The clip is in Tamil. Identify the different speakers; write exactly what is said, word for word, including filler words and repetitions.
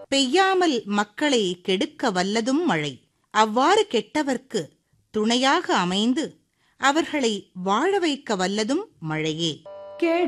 Speaker 1: பெய்யாமல் மக்களை கெடுக்க வல்லதும் மழை. அவ்வாறு கெட்டவர்க்கு துணையாக அமைந்து அவர்களை வாழ வைக்க வல்லதும் மழையே.